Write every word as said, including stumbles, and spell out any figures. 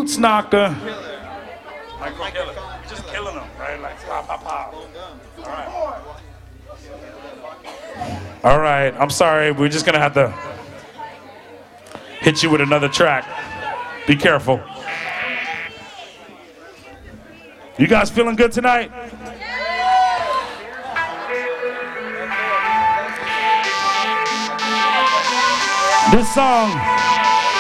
Boots knocker. Micro killer. We're just killing them, right? Like pop, pop, pop. All right. All right. I'm sorry. We're just gonna have to hit you with another track. Be careful. You guys feeling good tonight? This song